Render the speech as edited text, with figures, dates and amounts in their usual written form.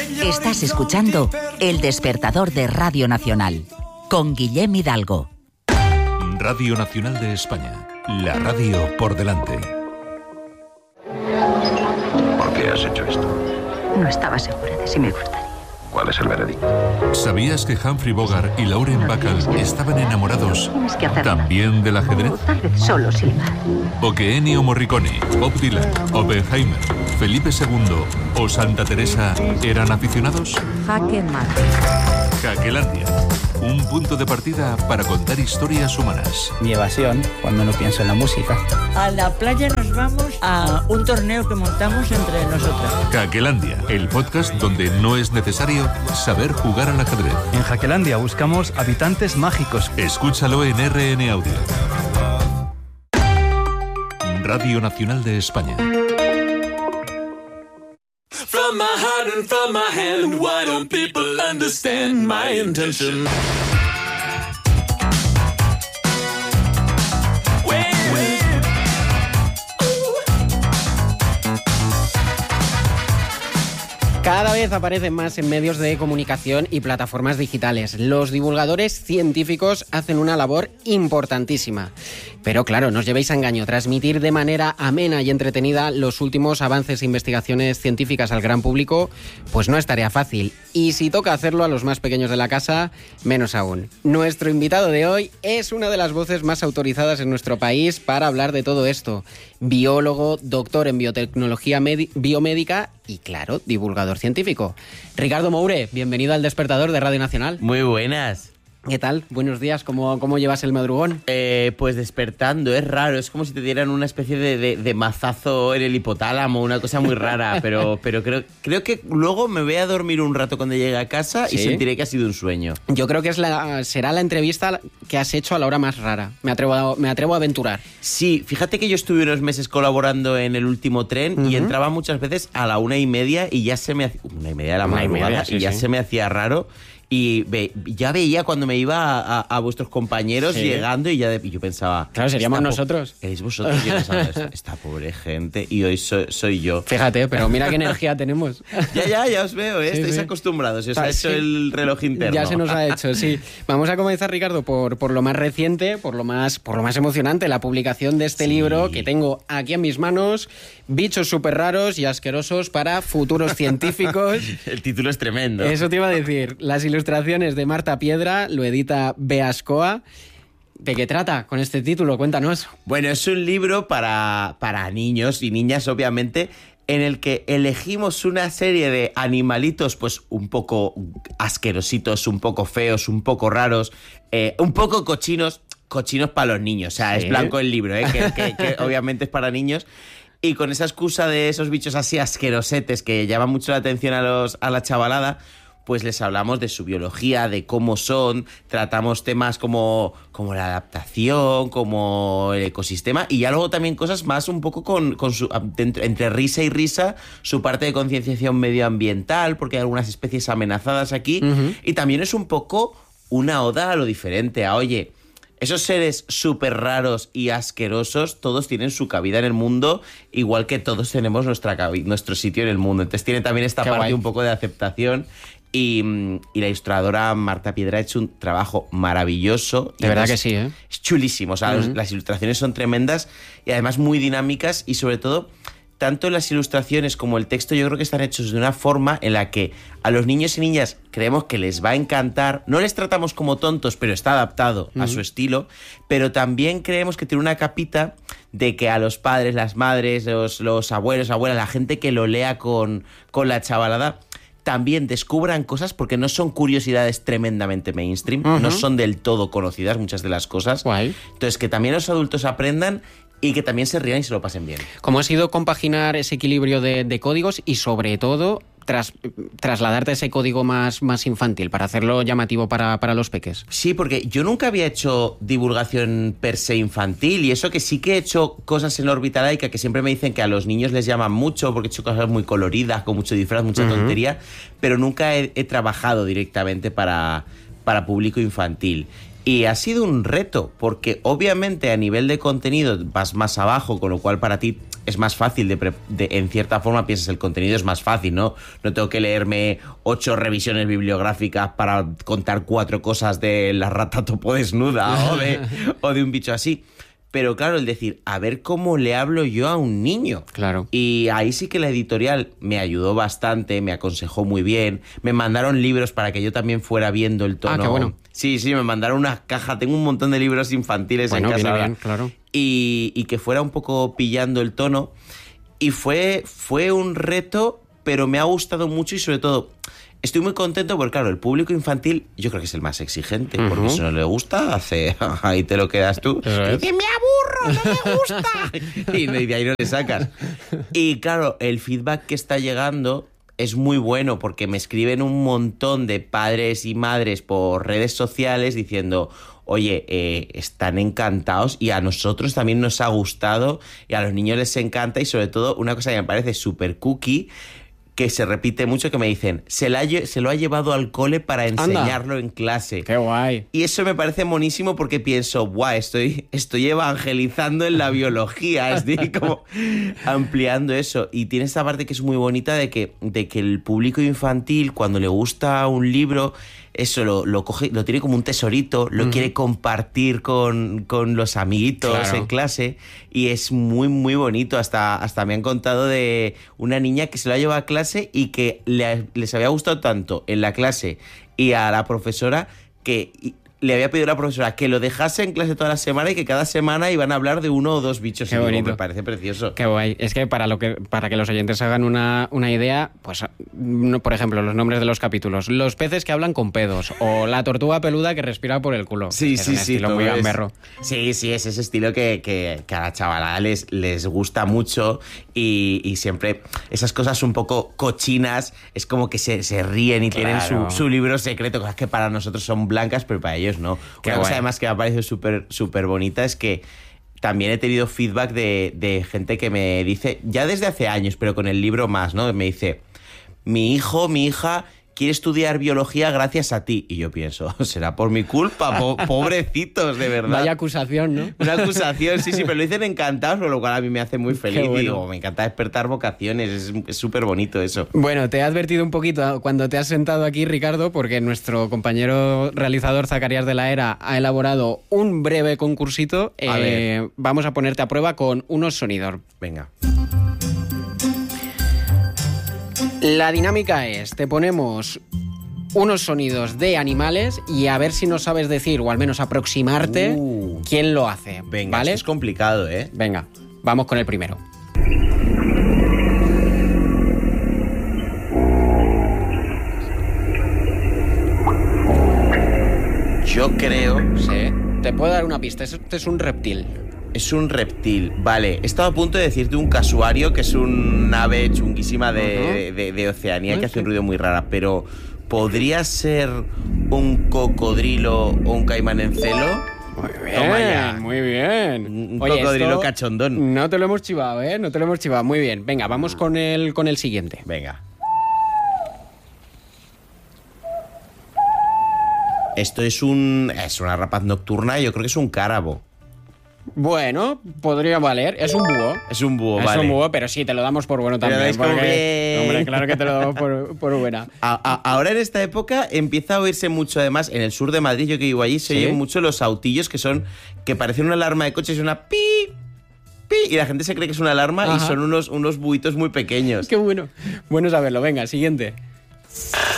Estás escuchando El Despertador de Radio Nacional, con Guillem Hidalgo. Radio Nacional de España, la radio por delante. ¿Por qué has hecho esto? No estaba segura de si me gustaría. ¿Cuál es el veredicto? ¿Sabías que Humphrey Bogart y Lauren Bacall estaban enamorados también del ajedrez? O tal vez solo silbar. ¿O que Ennio Morricone, Bob Dylan, Oppenheimer, Felipe II o Santa Teresa eran aficionados? Jaque mate. Jaquelandia, un punto de partida para contar historias humanas. Mi evasión cuando no pienso en la música. A la playa nos vamos a un torneo que montamos entre nosotros. Jaquelandia, el podcast donde no es necesario saber jugar al ajedrez. En Jaquelandia buscamos habitantes mágicos. Escúchalo en RN Audio. Radio Nacional de España. From my heart and from my hand, why don't people understand my intention? Cada vez aparecen más en medios de comunicación y plataformas digitales. Los divulgadores científicos hacen una labor importantísima. Pero claro, no os llevéis a engaño. Transmitir de manera amena y entretenida los últimos avances e investigaciones científicas al gran público, pues no es tarea fácil. Y si toca hacerlo a los más pequeños de la casa, menos aún. Nuestro invitado de hoy es una de las voces más autorizadas en nuestro país para hablar de todo esto. Biólogo, doctor en biotecnología biomédica y, claro, divulgador científico. Ricardo Moure, bienvenido al Despertador de Radio Nacional. Muy buenas. ¿Qué tal? Buenos días. ¿Cómo llevas el madrugón? Pues despertando, es raro. Es como si te dieran una especie de mazazo en el hipotálamo, una cosa muy rara. pero creo que luego me voy a dormir un rato cuando llegue a casa. ¿Sí? Y sentiré que ha sido un sueño. Yo creo que será la entrevista que has hecho a la hora más rara. Me atrevo a aventurar. Sí, fíjate que yo estuve unos meses colaborando en El Último Tren y entraba muchas veces a la 1:30 y ya se me hacía... 1:30 de la madrugada y ya se me hacía raro. Y ya veía cuando me iba a vuestros compañeros llegando y yo pensaba... Claro, seríamos nosotros. Erais vosotros. Yo pensaba, esta pobre gente, y hoy soy yo. Fíjate, pero mira qué energía tenemos. Ya os veo, ¿eh? Estáis acostumbrados. Se os ha hecho el reloj interno. Ya se nos ha hecho, sí. Vamos a comenzar, Ricardo, por lo más reciente, por lo más emocionante, la publicación de este libro que tengo aquí en mis manos, Bichos súper raros y asquerosos para futuros científicos. El título es tremendo. Eso te iba a decir. Las ilustraciones de Marta Piedra, lo edita Beascoa. ¿De qué trata con este título? Cuéntanos. Bueno, es un libro para niños y niñas, obviamente, en el que elegimos una serie de animalitos, pues un poco asquerositos, un poco feos, un poco raros, un poco cochinos para los niños. O sea, es blanco el libro, que obviamente es para niños. Y con esa excusa de esos bichos así asquerosetes que llaman mucho la atención a la chavalada, pues les hablamos de su biología, de cómo son, tratamos temas como la adaptación, como el ecosistema, y ya luego también cosas más un poco con entre risa y risa, su parte de concienciación medioambiental, porque hay algunas especies amenazadas aquí, y también es un poco una oda a lo diferente, oye, esos seres súper raros y asquerosos, todos tienen su cabida en el mundo, igual que todos tenemos nuestro sitio en el mundo. Entonces tiene también esta parte un poco de aceptación. Y la ilustradora Marta Piedra ha hecho un trabajo maravilloso. De verdad que sí, ¿eh? Es chulísimo. O sea, las ilustraciones son tremendas y además muy dinámicas y sobre todo... Tanto las ilustraciones como el texto yo creo que están hechos de una forma en la que a los niños y niñas creemos que les va a encantar. No les tratamos como tontos, pero está adaptado a su estilo. Pero también creemos que tiene una capita de que a los padres, las madres, los abuelos, abuelas, la gente que lo lea con la chavalada, también descubran cosas porque no son curiosidades tremendamente mainstream, no son del todo conocidas muchas de las cosas. Guay. Entonces que también los adultos aprendan y que también se rían y se lo pasen bien. ¿Cómo ha sido compaginar ese equilibrio de códigos y sobre todo trasladarte ese código más infantil para hacerlo llamativo para los peques? Sí, porque yo nunca había hecho divulgación per se infantil y eso que sí que he hecho cosas en órbita laica que siempre me dicen que a los niños les llaman mucho porque he hecho cosas muy coloridas, con mucho disfraz, mucha tontería, pero nunca he trabajado directamente para público infantil. Y ha sido un reto, porque obviamente a nivel de contenido vas más abajo, con lo cual para ti es más fácil, en cierta forma piensas, el contenido es más fácil, ¿no? No tengo que leerme 8 revisiones bibliográficas para contar 4 cosas de la rata topo desnuda o de un bicho así. Pero claro, el decir, a ver cómo le hablo yo a un niño. Claro. Y ahí sí que la editorial me ayudó bastante, me aconsejó muy bien. Me mandaron libros para que yo también fuera viendo el tono. Ah, qué bueno. Sí, me mandaron una caja. Tengo un montón de libros infantiles en casa. Viene bien, claro. Y que fuera un poco pillando el tono. Y fue un reto, pero me ha gustado mucho y sobre todo... Estoy muy contento porque, claro, el público infantil yo creo que es el más exigente, porque si no le gusta, ahí te lo quedas tú. Y dice, me aburro, no me gusta. y de ahí no le sacas. Y claro, el feedback que está llegando es muy bueno porque me escriben un montón de padres y madres por redes sociales diciendo... Oye, están encantados y a nosotros también nos ha gustado y a los niños les encanta y sobre todo una cosa que me parece súper cookie, que se repite mucho, que me dicen, se lo ha llevado al cole para enseñarlo en clase. ¡Qué guay! Y eso me parece monísimo porque pienso, guau, estoy evangelizando en la biología, estoy como ampliando eso. Y tiene esta parte que es muy bonita de que el público infantil, cuando le gusta un libro, eso lo coge, lo tiene como un tesorito, lo quiere compartir con los amiguitos en clase y es muy, muy bonito. Hasta me han contado de una niña que se lo ha llevado a clase y que les había gustado tanto en la clase y a la profesora que le había pedido a la profesora que lo dejase en clase toda la semana y que cada semana iban a hablar de 1 o 2 bichos. Qué bonito. Me parece precioso. Qué guay. Es que para que los oyentes hagan una idea, pues, por ejemplo, los nombres de los capítulos. Los peces que hablan con pedos o la tortuga peluda que respira por el culo. Sí, es un estilo muy gamberro. Sí, es ese estilo que a la chavalada les gusta mucho y siempre esas cosas un poco cochinas es como que se ríen y tienen su libro secreto, cosas que para nosotros son blancas, pero para ellos no. Una cosa además que me ha parecido súper bonita es que también he tenido feedback de gente que me dice, ya desde hace años, pero con el libro más, ¿no? Me dice, mi hija quiere estudiar biología gracias a ti. Y yo pienso, será por mi culpa, pobrecitos, de verdad. Vaya acusación, ¿no? Una acusación, sí, pero lo dicen encantados, por lo cual a mí me hace muy feliz. Qué bueno. Digo, me encanta despertar vocaciones, es súper bonito eso. Bueno, te he advertido un poquito cuando te has sentado aquí, Ricardo, porque nuestro compañero realizador Zacarías de la Era ha elaborado un breve concursito. A ver. Vamos a ponerte a prueba con unos sonidos. Venga. La dinámica es, te ponemos unos sonidos de animales y a ver si no sabes decir, o al menos aproximarte, quién lo hace. Venga, ¿vale? esto es complicado, ¿eh? Venga, vamos con el primero. Yo creo... Sí, te puedo dar una pista, este es un reptil. Es un reptil. Vale, he estado a punto de decirte un casuario, que es un ave chunguísima de Oceanía, que hace un ruido muy raro, pero ¿podría ser un cocodrilo o un caimán en celo? Muy bien, muy bien. Un cocodrilo cachondón. No te lo hemos chivado, ¿eh? No te lo hemos chivado. Muy bien. Venga, vamos con el siguiente. Venga. Esto es una rapaz nocturna, yo creo que es un cárabo. Bueno, podría valer. Es un búho. Es un búho, vale. Es un búho, pero sí, te lo damos por bueno también. Hombre, claro que te lo damos por buena. Ahora en esta época empieza a oírse mucho, además, en el sur de Madrid, yo que vivo allí, se oyen mucho los autillos que parecen una alarma de coche, es una pi, pi, y la gente se cree que es una alarma y son unos buitos muy pequeños. Qué bueno. Bueno saberlo. Venga, siguiente.